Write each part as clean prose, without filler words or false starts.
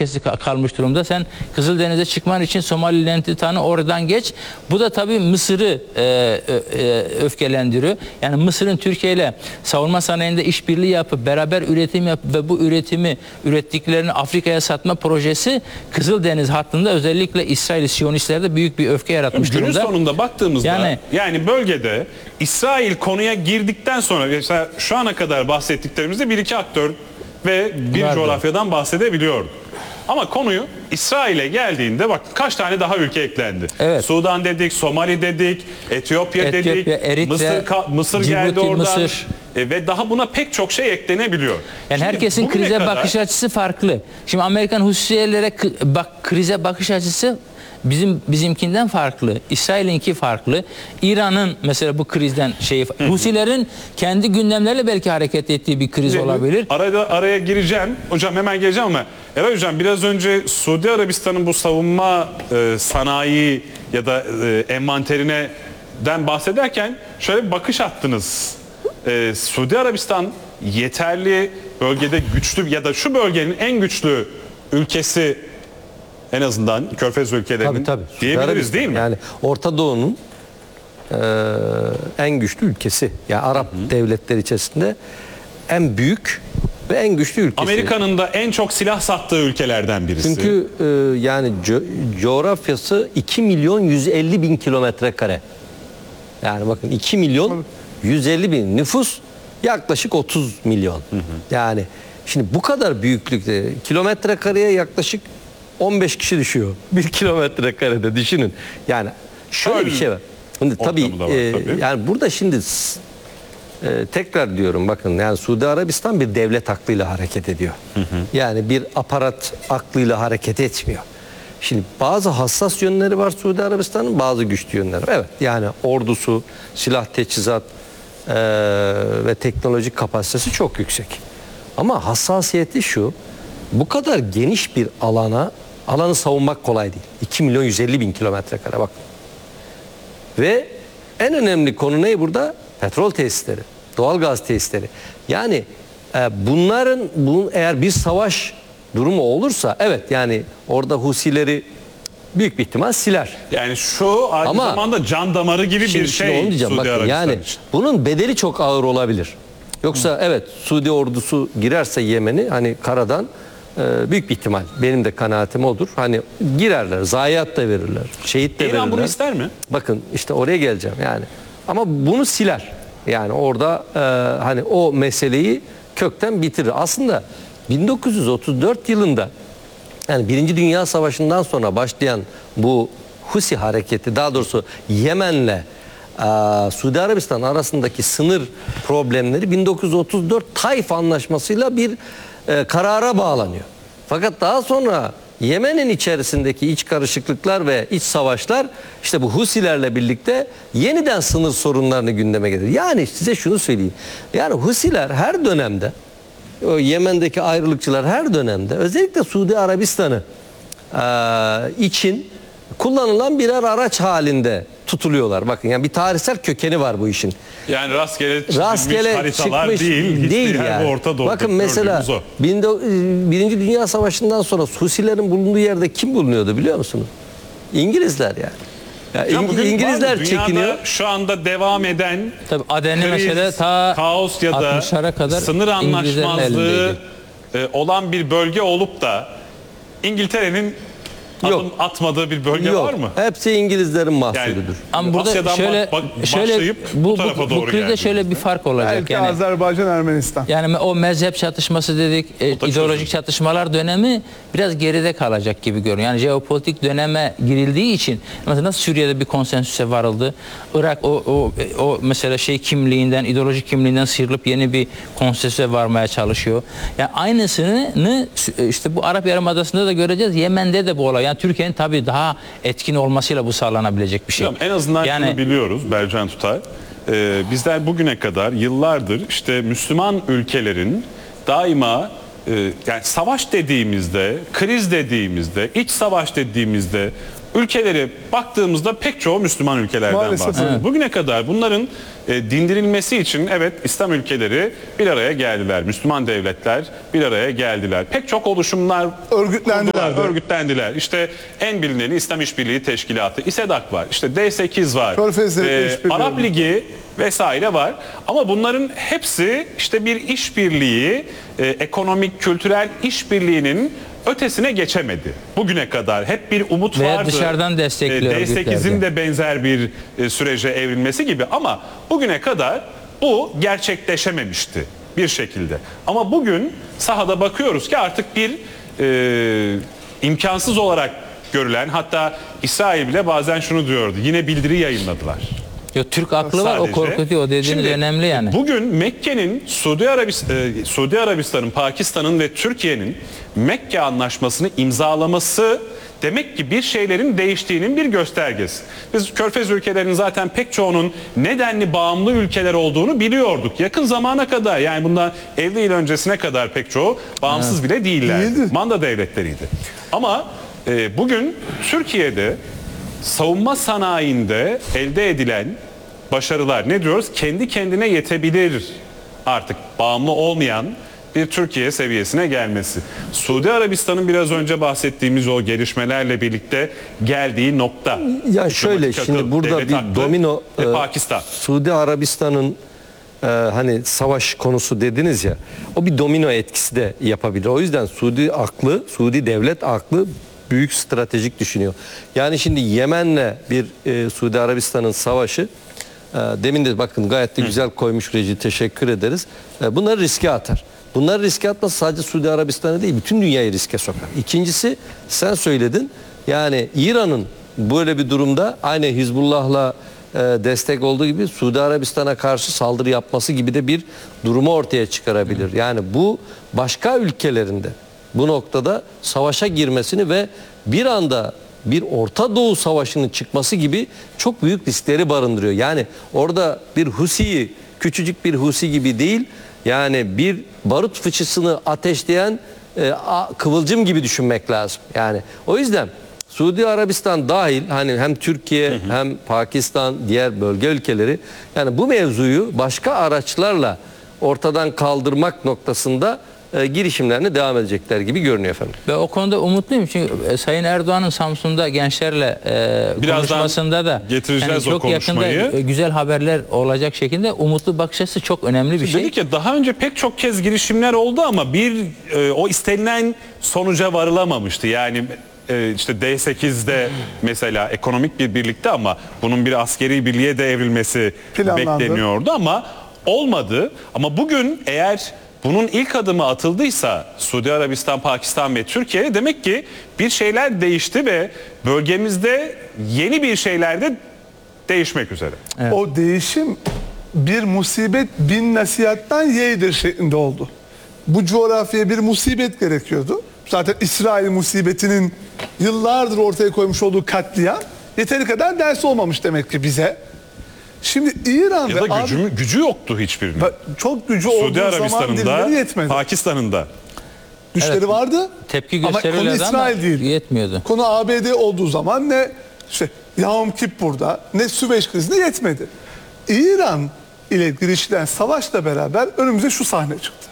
tehlikesi kalmış durumda. Sen Kızıldeniz'e çıkman için Somaliland tutanı oradan geç. Bu da tabii Mısır'ı öfkelendiriyor. Yani Mısır'ın Türkiye ile savunma sanayinde işbirliği yapıp beraber üretim yapıp ve bu ürettiklerini Afrika'ya satma projesi Kızıldeniz hattında özellikle İsrail Siyonistlerde büyük bir öfke yaratmış durumda. Günün sonunda baktığımızda yani bölgede İsrail konuya girdikten sonra mesela şu ana kadar bahsettiklerimizde bir iki aktör ve bir coğrafyadan bahsedebiliyordu. Ama konuyu İsrail'e geldiğinde bak kaç tane daha ülke eklendi. Evet. Sudan dedik, Somali dedik, Etiyopya dedik, Eritre, Mısır Cibuti, geldi oradan. Mısır. Ve daha buna pek çok şey eklenebiliyor. Yani şimdi herkesin krize bakış açısı farklı. Şimdi Amerikan Husiyelere krize bakış açısı bizimkinden farklı. İsrail'inki farklı. İran'ın mesela bu krizden Husilerin kendi gündemlerle belki hareket ettiği bir kriz olabilir. Araya gireceğim. Hocam hemen geleceğim ama evet hocam biraz önce Suudi Arabistan'ın bu savunma sanayi ya da envanterinden bahsederken şöyle bir bakış attınız. Suudi Arabistan yeterli bölgede güçlü ya da şu bölgenin en güçlü ülkesi en azından Körfez ülkelerinin diyebiliriz değil mi? Yani Orta Doğu'nun en güçlü ülkesi. Yani Arap devletleri içerisinde en büyük ve en güçlü ülkesi. Amerika'nın da en çok silah sattığı ülkelerden birisi. Çünkü yani coğrafyası 2 milyon 150 bin kilometre kare. Yani bakın 2 milyon 150 bin nüfus yaklaşık 30 milyon. Yani şimdi bu kadar büyüklükte kilometre kareye yaklaşık 15 kişi düşüyor. 1 kilometre karede düşünün. Yani şöyle bir şey var. Şimdi tabii, yani burada şimdi tekrar diyorum bakın yani Suudi Arabistan bir devlet aklıyla hareket ediyor. Yani bir aparat aklıyla hareket etmiyor. Şimdi bazı hassas yönleri var Suudi Arabistan'ın, bazı güçlü yönleri var. Evet yani ordusu, silah teçhizat ve teknolojik kapasitesi çok yüksek. Ama hassasiyeti şu, bu kadar geniş bir alanı savunmak kolay değil. 2 milyon 150 bin kilometre kare bak. Ve en önemli konu ne burada? Petrol tesisleri, doğalgaz tesisleri. Yani bunların eğer bir savaş durumu olursa evet yani orada Husileri büyük bir ihtimal siler. Yani şu aynı zamanda can damarı gibi bir şey Suudi Arabistan yani için. Bunun bedeli çok ağır olabilir. Yoksa evet Suudi ordusu girerse Yemen'i hani karadan büyük bir ihtimal benim de kanaatim odur. Hani girerler, zayiat da verirler, şehit de verirler. İran bunu ister mi? Bakın işte oraya geleceğim yani. Ama bunu siler. Yani orada hani o meseleyi kökten bitirir. Aslında 1934 yılında yani Birinci Dünya Savaşı'ndan sonra başlayan bu Husi hareketi, daha doğrusu Yemen'le Suudi Arabistan arasındaki sınır problemleri 1934 Taif Anlaşması'yla bir karara bağlanıyor. Fakat daha sonra Yemen'in içerisindeki iç karışıklıklar ve iç savaşlar işte bu Husilerle birlikte yeniden sınır sorunlarını gündeme getirir. Yani size şunu söyleyeyim. Yani Husiler her dönemde, o Yemen'deki ayrılıkçılar her dönemde özellikle Suudi Arabistan'ı için kullanılan birer araç halinde tutuluyorlar. Bakın yani bir tarihsel kökeni var bu işin. Yani rastgele haritalar değil yani. Orta Doğu'da bakın mesela Birinci Dünya Savaşı'ndan sonra Husilerin bulunduğu yerde kim bulunuyordu biliyor musunuz? İngilizler yani. İngilizler çekiniyor. Şu anda devam eden Adenli mesele ta kaos ya da kadar sınır anlaşmazlığı olan bir bölge olup da İngiltere'nin adım atmadığı bir bölge var mı? Hepsi İngilizlerin mahsulüdür. Yani, ama burada şöyle bu krizde şöyle bir fark olacak. Belki yani Azerbaycan, Ermenistan. Yani o mezhep çatışması dedik, ideolojik çatışmalar dönemi biraz geride kalacak gibi görünüyor. Yani jeopolitik döneme girildiği için mesela nasıl Suriye'de bir konsensüse varıldı. Irak o mesela kimliğinden, ideolojik kimliğinden sıyrılıp yeni bir konsensüse varmaya çalışıyor. Yani aynısını işte bu Arap Yarımadası'nda da göreceğiz. Yemen'de de bu olay. Yani Türkiye'nin tabii daha etkin olmasıyla bu sağlanabilecek bir şey. En azından şunu biliyoruz Bercan Tutay. Bizler bugüne kadar yıllardır işte Müslüman ülkelerin daima yani savaş dediğimizde, kriz dediğimizde, iç savaş dediğimizde ülkeleri baktığımızda pek çoğu Müslüman ülkelerden Maalesef bahsediyoruz. öyle. Bugüne kadar bunların dindirilmesi için evet İslam ülkeleri bir araya geldiler. Müslüman devletler bir araya geldiler. Pek çok oluşumlar Örgütlendiler kurdular, de. örgütlendiler. İşte en bilineni İslam İşbirliği Teşkilatı, İSEDAK var. İşte D8 var. Körfez İşbirliği. Arap Ligi vesaire var. Ama bunların hepsi işte bir işbirliği, ekonomik, kültürel işbirliğinin ötesine geçemedi. Bugüne kadar hep bir umut Veya vardı. dışarıdan destekli D8'in örgütlerde. de benzer bir sürece evrilmesi gibi ama bugüne kadar bu gerçekleşememişti bir şekilde. Ama bugün sahada bakıyoruz ki artık bir imkansız olarak görülen, hatta İsrail bile bazen şunu diyordu, yine bildiri yayınladılar. Yo, Türk aklı var, o Sadece. korkutuyor, o dediğiniz Şimdi, önemli yani. Bugün Mekke'nin Suudi Arabistan'ın, Pakistan'ın ve Türkiye'nin Mekke Anlaşması'nı imzalaması demek ki bir şeylerin değiştiğinin bir göstergesi. Biz Körfez ülkelerinin zaten pek çoğunun nedenli bağımlı ülkeler olduğunu biliyorduk. Yakın zamana kadar, yani bundan 50 yıl öncesine kadar pek çoğu bağımsız bile değillerdi. Değildi. Manda devletleriydi. Ama bugün Türkiye'de savunma sanayinde elde edilen başarılar, ne diyoruz? Kendi kendine yetebilir, artık bağımlı olmayan bir Türkiye seviyesine gelmesi. Suudi Arabistan'ın biraz önce bahsettiğimiz o gelişmelerle birlikte geldiği nokta. Ya şöyle, Diplomatik akıl, şimdi burada devlet bir aklı domino ve Pakistan. Suudi Arabistan'ın hani savaş konusu dediniz ya, o bir domino etkisi de yapabilir. O yüzden Suudi devlet aklı büyük stratejik düşünüyor. Yani şimdi Yemen'le bir Suudi Arabistan'ın savaşı, demin de bakın gayet de güzel koymuş reji, teşekkür ederiz. Bunları riske atar. Bunları riske atması sadece Suudi Arabistan'ı değil, bütün dünyayı riske sokar. İkincisi, sen söyledin, yani İran'ın böyle bir durumda aynı Hizbullah'la destek olduğu gibi Suudi Arabistan'a karşı saldırı yapması gibi de bir durumu ortaya çıkarabilir. Yani bu başka ülkelerinde bu noktada savaşa girmesini ve bir anda bir Orta Doğu savaşının çıkması gibi çok büyük riskleri barındırıyor. Yani orada bir Husi'yi, küçücük bir Husi gibi değil, yani bir barut fıçısını ateşleyen kıvılcım gibi düşünmek lazım. Yani o yüzden Suudi Arabistan dahil, hani hem Türkiye hem Pakistan, diğer bölge ülkeleri, yani bu mevzuyu başka araçlarla ortadan kaldırmak noktasında girişimlerine devam edecekler gibi görünüyor efendim. Ve o konuda umutluyum çünkü Sayın Erdoğan'ın Samsun'da gençlerle Birazdan konuşmasında da getireceğiz o çok konuşmayı. yakında güzel haberler olacak şekilde umutlu bakış açısı çok önemli bir şey. Dedik ya, daha önce pek çok kez girişimler oldu ama o istenilen sonuca varılamamıştı. Yani işte D8'de mesela ekonomik bir birlikte ama bunun bir askeri birliğe de evrilmesi Planlandı. bekleniyordu ama olmadı. Ama bugün eğer bunun ilk adımı atıldıysa Suudi Arabistan, Pakistan ve Türkiye, demek ki bir şeyler değişti ve bölgemizde yeni bir şeyler de değişmek üzere. Evet. O değişim bir musibet bin nasihattan yeğdir şeklinde oldu. Bu coğrafyaya bir musibet gerekiyordu. Zaten İsrail musibetinin yıllardır ortaya koymuş olduğu katliam yeteri kadar ders olmamış demek ki bize. Şimdi İran Ya ve da gücü yoktu hiçbirinin. çok gücü Suudi olduğu zaman Arabistan'ın dilleri da, yetmedi. Pakistan'ın da. Güçleri vardı. Tepki ama konu gösteriyorlardı ama İsrail değil. yetmiyordu. Konu ABD olduğu zaman ne işte Yom Kippur'da ne Süveyş krizinde yetmedi. İran ile girişilen savaşla beraber önümüze şu sahne çıktı.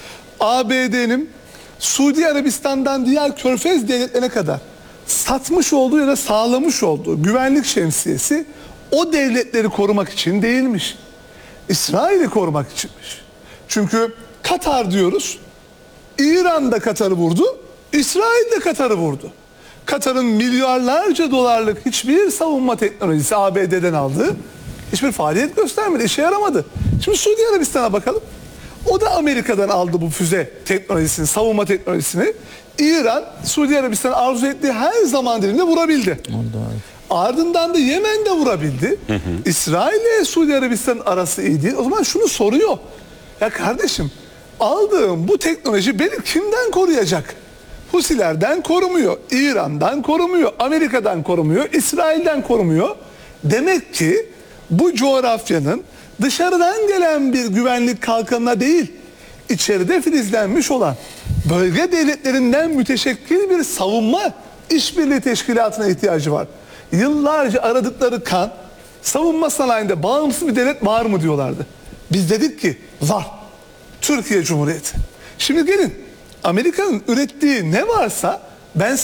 ABD'nin Suudi Arabistan'dan diğer Körfez devletlerine kadar satmış olduğu ya da sağlamış olduğu güvenlik şemsiyesi o devletleri korumak için değilmiş. İsrail'i korumak içinmiş. Çünkü Katar diyoruz. İran da Katar'ı vurdu, İsrail de Katar'ı vurdu. Katar'ın milyarlarca dolarlık hiçbir savunma teknolojisi ABD'den aldığı hiçbir faaliyet göstermedi, işe yaramadı. Şimdi Suudi Arabistan'a bakalım. O da Amerika'dan aldı bu füze teknolojisini, savunma teknolojisini. İran, Suudi Arabistan arzu ettiği her zaman dilimde vurabildi. Ardından da Yemen'de vurabildi. İsrail ile Suudi Arabistan arası iyi değil. O zaman şunu soruyor. Ya kardeşim, aldığım bu teknoloji beni kimden koruyacak? Husilerden korumuyor, İran'dan korumuyor, Amerika'dan korumuyor, İsrail'den korumuyor. Demek ki bu coğrafyanın dışarıdan gelen bir güvenlik kalkanına değil, içeride filizlenmiş olan bölge devletlerinden müteşekkil bir savunma işbirliği teşkilatına ihtiyacı var. Yıllarca aradıkları kan, savunma sanayinde bağımsız bir devlet var mı diyorlardı. Biz dedik ki var. Türkiye Cumhuriyeti. Şimdi gelin, Amerika'nın ürettiği ne varsa ben